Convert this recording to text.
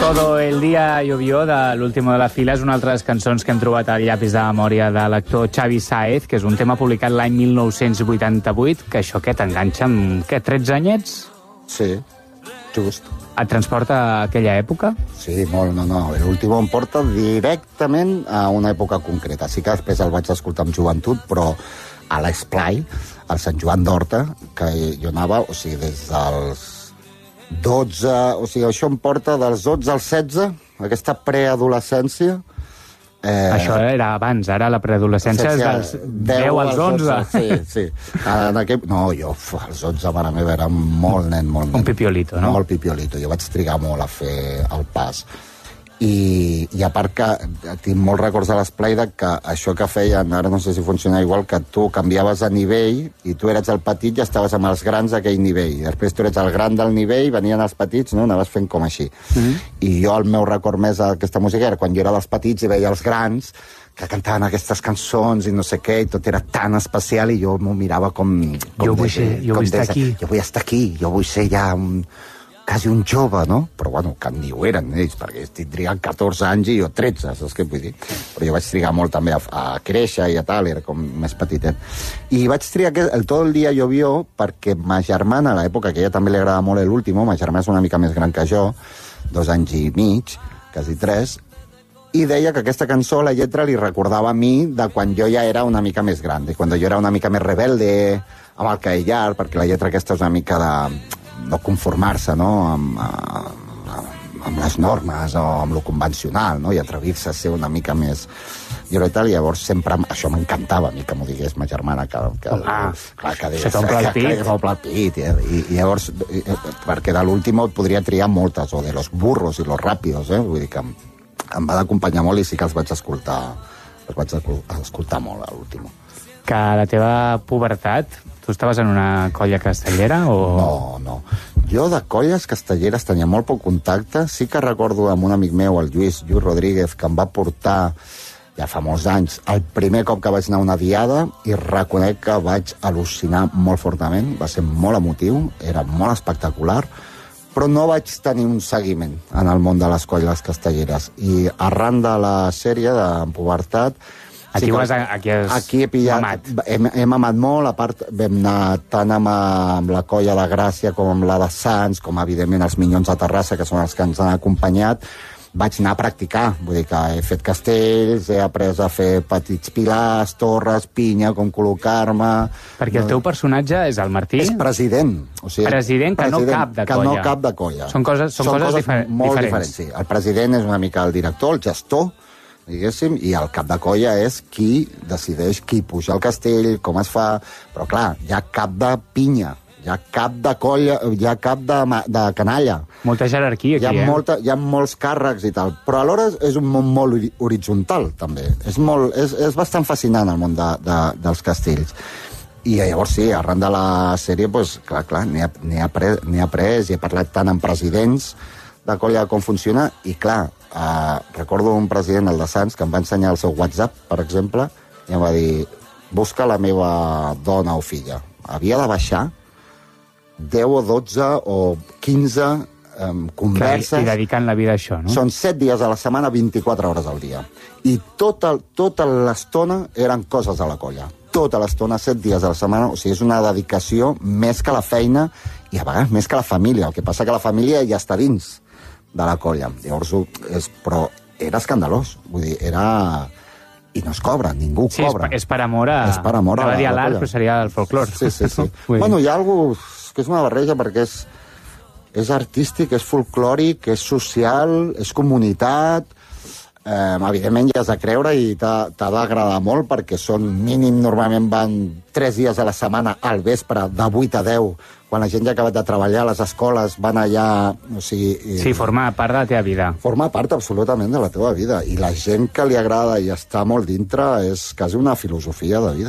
Todo el día llovió, de l'último de la fila, és una altra de les cançons que hem trobat al llapis de memòria de l'actor Xavi Sáez, que és un tema publicat l'any 1988, que això què t'enganxa amb, 13 anyets? Sí, just. Et transporta a aquella època? Sí, molt, no. L'últim em porta directament a una època concreta. Sí que després el vaig escoltar amb joventut, però a l'Esplai, al Sant Joan d'Horta, que jo anava, o sigui, des dels 12... O sigui, això em porta dels 12 als 16, aquesta preadolescència. Això era abans, ara la preadolescència és dels 10 als 11. Sí. No, jo, als 11, mare meva, era molt nen, molt nen. Un pipiolito, no? Molt pipiolito. Jo vaig trigar molt a fer el pas. I a part que tinc molts records de l'Esplai que això que feien, ara no sé si funciona igual, que tu canviaves de nivell i tu eres el petit i estaves amb els grans d'aquell nivell. I després tu eres el gran del nivell, venien els petits, no? Anaves fent com així. I jo el meu record més d'aquesta música era quan jo era dels petits i veia els grans que cantaven aquestes cançons i no sé què, i tot era tan especial i jo m'ho mirava com... Jo vull estar aquí. Jo vull estar aquí, jo vull ser ja quasi un jove, no? Però, bueno, que ni ho eren ells, perquè tindrien 14 anys i jo 13, saps què vull dir? Però jo vaig trigar molt també a créixer i a tal, era com més petitet. I vaig trigar el Tot el dia llovió perquè ma germana, a l'època que a ella també li agradava molt l'último, ma germana és una mica més gran que jo, 2 anys i mig, quasi 3, i deia que aquesta cançó, la lletra, li recordava a mi de quan jo ja era una mica més gran, de quan jo era una mica més rebelde, amb el caellar, perquè la lletra aquesta és una mica de no conformar-se, no?, amb les normes o amb lo convencional, no?, i atrevir-se a ser una mica més... I llavors sempre això m'encantava a mi, que m'ho digués ma germana, que se t'omple el pit. I llavors, perquè de l'últim et podria triar moltes, o de los burros i los rápidos, vull dir que em va d'acompanyar molt i sí que els vaig escoltar molt a l'últim. Que a la teva pubertat, tu estaves en una colla castellera o...? No. Jo de colles castelleres tenia molt poc contacte. Sí que recordo amb un amic meu, el Lluís Rodríguez, que em va portar, ja fa molts anys, el primer cop que vaig anar a una diada, i reconec que vaig al·lucinar molt fortament. Va ser molt emotiu, era molt espectacular, però no vaig tenir un seguiment en el món de les colles castelleres. I arran de la sèrie de pubertat, Aquí he pillat, hem amat molt, a part vam anar tant amb la colla de Gràcia com amb la de Sants, com evidentment els Minyons de Terrassa, que són els que ens han acompanyat. Vaig anar a practicar, vull dir que he fet castells, he après a fer petits pilars, torres, pinya, com col·locar-me... Perquè el teu personatge és el Martí? És president. O sigui, president que no cap de colla. Que no cap de colla. Són coses molt diferents. Sí. El president és una mica el director, el gestor, diguéssim, i el cap de colla és qui decideix qui puja al castell, com es fa... Però, clar, hi ha cap de pinya, hi ha cap de colla, hi ha cap de canalla. Molta jerarquia aquí, Hi ha molts càrrecs i tal, però alhora és un món molt horitzontal, també. És bastant fascinant el món dels castells. I llavors sí, arran de la sèrie, doncs, clar, n'he après i he parlat tant amb presidents de colla com funciona, i clar, recordo un president, el de Sants, que em va ensenyar el seu WhatsApp, per exemple, i em va dir, busca la meva dona o filla. Havia de baixar 10 o 12 o 15 converses... I dedicant la vida a això, no? Són 7 dies a la setmana, 24 hores al dia. I tota l'estona eren coses a la colla. Tota l'estona, 7 dies a la setmana, o sigui, és una dedicació més que la feina i a vegades més que la família. El que passa que la família ja està dins de la colla. Llavors, però era escandalós. Vull dir, era... I no es cobra, ningú cobra. És per amor a... És per amor a la colla. L'art, però seria el folclore. Sí. Bueno, hi ha alguna cosa que és una barreja, perquè és artístic, és folclòric, és social, és comunitat... evidentment ja has de creure i t'ha d'agradar molt, perquè són mínim, normalment van 3 dies a la setmana al vespre, de 8 a 10, quan la gent ja ha acabat de treballar a les escoles, van allà... O sigui, sí, formar part de la teva vida. Formar part absolutament de la teva vida. I la gent que li agrada i està molt dintre és quasi una filosofia de vida.